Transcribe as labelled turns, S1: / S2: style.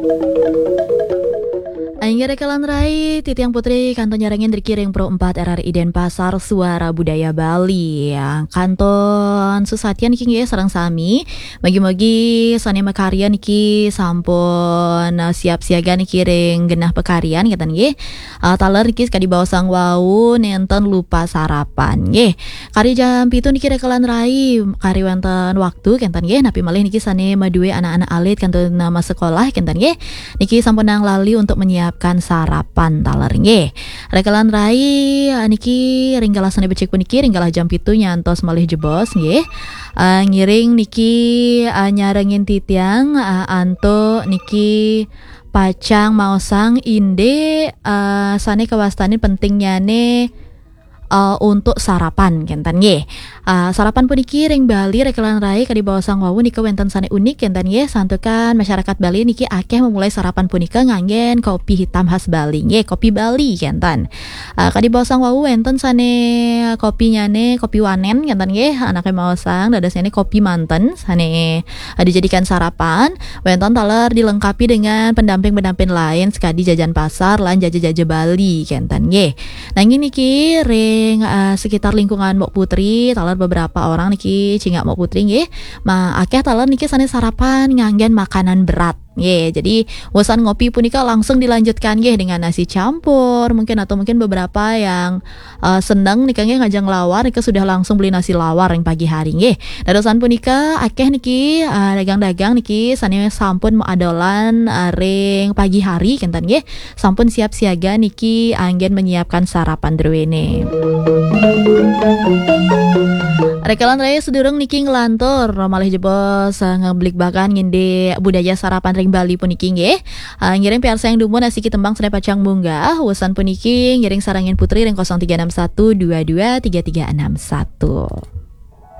S1: Aing rekalan rai, Titiang Putri, kanton nyarengin dikiring Pro 4 RRI Denpasar Suara Budaya Bali. Kanton susatian iki nggih sareng sami. Magi-magi sane makarya niki sampun siap siaga niki ring genah pekarian ngeten nggih. Taler niki kadi baosang wau nenten lupa sarapan nggih. Kari jam 7 niki rekalan rai, kari wonten waktu kenten nggih napi malih niki sane maduwe anak-anak alit kanton nama sekolah kenten nggih. Niki sampun nang lali untuk menyiapkan sarapan taler nggih. Rekalan rai niki ringgalah sane becik puniki ringgalah jam 7 nyantos malih jebos nggih. Ngiring niki nyarengin titiang anto niki pacang maosang inde sane kawastanin pentingnya ne untuk sarapan kenten nggih. Sarapan puniki ring Bali rekalan rai kadi baosang wawu nika wenten sane unik kenten nggih. Santukan masyarakat Bali niki akeh memulai sarapan punika nganggen kopi hitam khas Bali nggih, kopi Bali kenten. Kadi baosang wawu wenten sane kopi nyane kopi wanen kenten nggih. Anake maosang dadasane kopi manten sane dijadikan sarapan. Wenten taler dilengkapi dengan pendamping-pendamping lain sekadi jajan pasar lan jaja-jaja Bali kenten nggih. Nah niki ring sekitar lingkungan Mbok Putri taler beberapa orang niki cingak Mbok Putri nggih. Akeh taler niki sane sarapan nganggen makanan berat. Nggih, jadi bosan ngopi punika langsung dilanjutkan nggih dengan nasi campur mungkin atau mungkin beberapa yang seneng nika nggih ngajeng lawar nika sudah langsung beli nasi lawar yang pagi hari nggih. Dadosan punika akeh niki dagang-dagang niki sane sampun mau adolan ring pagi hari kenten nggih. Sampun siap siaga niki anggen menyiapkan sarapan drwene. Rekalan raya sedurung niki ngelantur malih jebos ngeblik bahkan nginde budaya sarapan ring Bali puniki nggih. Ngiring PR sayang dumun asiki tembang sene pacang munggah wusan puniki ngiring sarangin putri ring 0361 22 3361.